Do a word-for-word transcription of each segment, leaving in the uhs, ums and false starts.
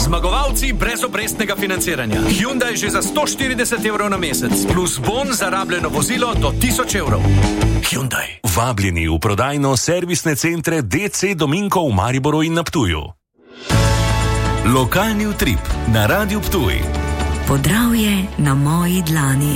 Zmagovalci brezobrestnega financiranja. Hyundai že za sto štirideset evrov na mesec, plus bon za rabljeno vozilo do tisoč evrov. Hyundai. Vabljeni v prodajno servisne centre D C Dominko v Mariboru in na Ptuju. Lokalni utrip na Radiu Ptuj. Podravje na moji dlani.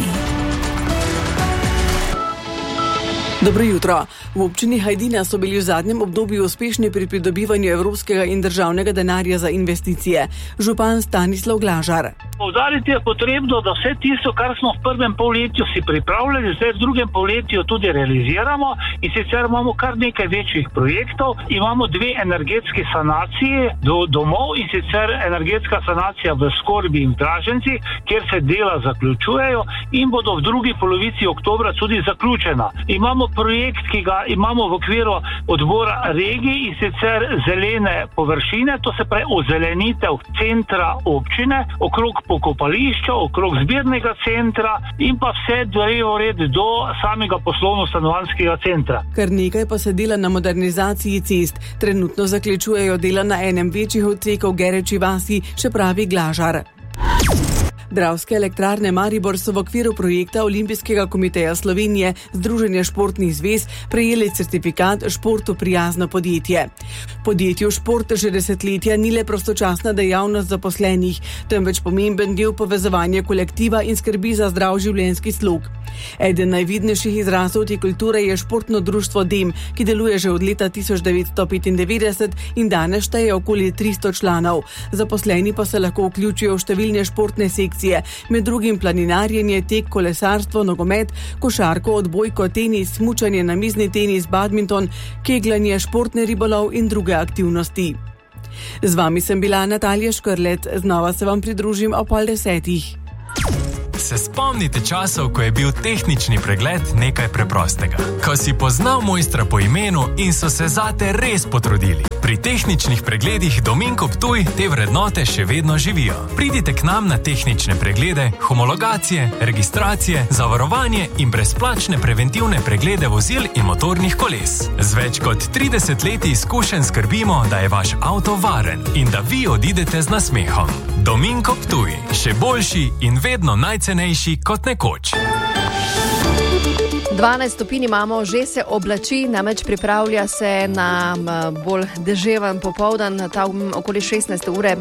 Dobro jutro. V občini Hajdina so bili v zadnjem obdobju uspešni pri pridobivanju evropskega in državnega denarja za investicije. Župan Stanislav Glažar. Poudariti je potrebno, da vse tisto, kar smo v prvem polletju si pripravljali, zdaj v drugem polletju tudi realiziramo, in sicer imamo kar nekaj večjih projektov. Imamo dve energetski sanaciji do domov, in sicer energetska sanacija v Skorbi in v Draženci, kjer se dela zaključujejo in bodo v drugi polovici oktobra tudi zaključena. Imamo projekt, ki ga imamo v okviru odbora regij, in sicer zelene površine, to se pravi ozelenitev centra občine, okrog pokopališča, okrog zbirnega centra in pa vse drevo red do samega poslovno-stanovanjskega centra. Kar nekaj pa se dela na modernizaciji cest. Trenutno zaključujejo dela na enem večjih odsekov Gereči vasi, še pravi Glažar. Dravske elektrarne Maribor so v okviru projekta Olimpijskega komiteja Slovenije Združenja športnih zvez prejeli certifikat Športu prijazno podjetje. Podjetju Šport že desetletja ni le prostočasna dejavnost zaposlenih, temveč pomemben del povezovanja kolektiva in skrbi za zdrav življenjski slog. Eden najvidnejših izrazov te kulture je športno društvo Dem, ki deluje že od leta tisoč devetsto petindevetdeset in danes šteje okoli tristo članov. Zaposleni pa se lahko vključijo v številne športne sekcije, med drugim planinarjenje, tek, kolesarstvo, nogomet, košarko, odbojko, tenis, smučanje, namizni tenis, badminton, kegljanje, športni ribolov in druge aktivnosti. Z vami sem bila Natalija Škrlet, znova se vam pridružim ob pol desetih. Se spomnite časov, ko je bil tehnični pregled nekaj preprostega? Ko si poznal mojstra po imenu in so se zate res potrudili. Pri tehničnih pregledih Dominko Ptuj te vrednote še vedno živijo. Pridite k nam na tehnične preglede, homologacije, registracije, zavarovanje in brezplačne preventivne preglede vozil in motornih koles. Z več kot trideset leti izkušenj skrbimo, da je vaš avto varen in da vi odidete z nasmehom. Dominko Ptuj, še boljši in vedno najcenejši kot nekoč. dvanajst stopinj imamo, že se oblači, namreč pripravlja se na bolj deževen popoldan, tam okoli šestnajste ure